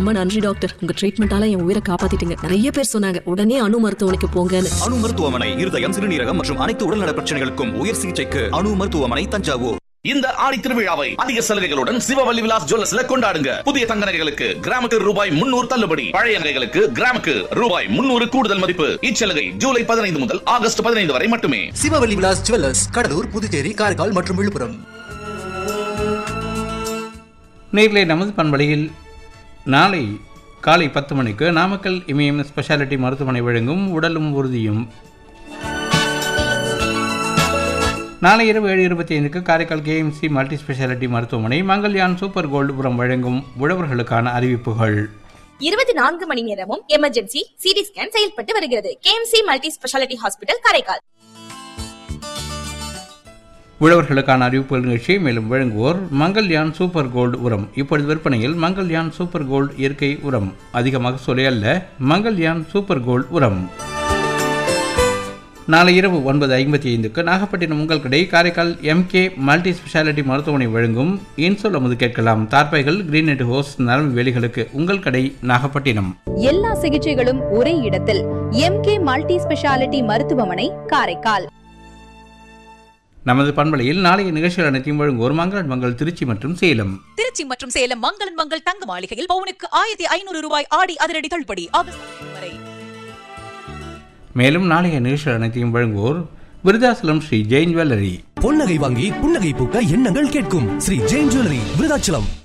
ரொம்ப நன்றி டாக்டர், உங்க ட்ரீட்மெண்டால என் உயிரை காப்பாத்திட்டீங்க. நிறைய பேர் சொன்னாங்க உடனே அணு மருத்துவமனைக்கு போங்கன்னு. அணு மருத்துவமனை இருதயம், சிறுநீரகம் மற்றும் அனைத்து உடல்நல பிரச்சனைகளுக்கும் உயர் சிகிச்சைக்கு அணு மருத்துவமனை, தஞ்சாவூர். இந்த ஆடி திருவிழாவை அதிக சலுகைகளுடன் சிவவல்லி விலாஸ் ஜுவல்லர்ஸ்ல கொண்டாடுங்க. புதிய தங்க நகைகளுக்கு கிராமுக்கு ரூபாய் 300 தள்ளுபடி, பழைய நகைகளுக்கு கிராமுக்கு ரூபாய் 300 கூடுதல் மதிப்பு. இச்சலுகை ஜூலை 15 முதல் ஆகஸ்ட் 15 வரை மட்டுமே. சிவவல்லி விலாஸ் ஜுவல்லர்ஸ், கடலூர், புதுச்சேரி, காரைக்கால் மற்றும் விழுப்புரம். நேரிலே நமது பண்பலையில் நாளை காலை 10 மணிக்கு நாமக்கல் இமயம் ஸ்பெஷாலிட்டி மருத்துவமனை வழங்கும் உடலும் உறுதியும். நாளை இரவு 7:25க்கு காரைக்கால் கேஎம்சி மல்டி ஸ்பெஷாலிட்டி மருத்துவமனை மங்கல்யான் சூப்பர் கோல்டு உரம் வழங்கும் உழவர்களுக்கான அறிவிப்புகள். 24 மணி நேரமும் எமர்ஜென்சி சிடி ஸ்கேன் செயல்பட்டு வருகிறது. KMC multi speciality hospital, Karaikal. உழவர்களுக்கான அறிவிப்புகள் நிகழ்ச்சியை மேலும் வழங்குவோர் மங்கல்யான் சூப்பர் கோல்டு உரம். இப்பொழுது விற்பனையில் மங்கல்யான் சூப்பர் கோல்டு இயற்கை உரம். அதிகமாக சொல்ல அல்ல, மங்கல்யான் சூப்பர் கோல்டு உரம். நாளை இரவு 9:55க்கு நாகப்பட்டினம் உங்கள் கடை காரைக்கால் எம்கே மல்டி ஸ்பெஷாலிட்டி மருத்துவமனை வழங்கும் இன்சொல் அமுது கேட்கலாம். தார்பாய்கள், கிரீனெட் ஹோஸ், நரம்பு வேலிகளுக்கு உங்கள் கடை நாகப்பட்டினம். எல்லா சிகிச்சைகளும் ஒரே இடத்தில் எம்கே மல்டி ஸ்பெஷாலிட்டி மருத்துவமனை, காரைக்கால். நமது பண்பலையில் நாளைய நிகழ்ச்சிகள் அனைத்தையும் வழங்குவோர் மங்களன் மங்கள் திருச்சி மற்றும் சேலம். திருச்சி மற்றும் சேலம் மங்களன் மங்கள் தங்க மாளிகையில் பவுனுக்கு 1500 ரூபாய் ஆடி அதிரடி தள்ளுபடி ஆகஸ்ட் வரை. மேலும் நாளைய நிகழ்ச்சிகள் அனைத்தையும் வழங்குவோர் விருதாச்சலம் ஸ்ரீ ஜெயின் ஜுவல்லரி. பொன்னகை வாங்கி புன்னகை பூக்க எண்ணங்கள் கேட்கும் ஸ்ரீ ஜெயின் ஜுவல்லரி, விருதாச்சலம்.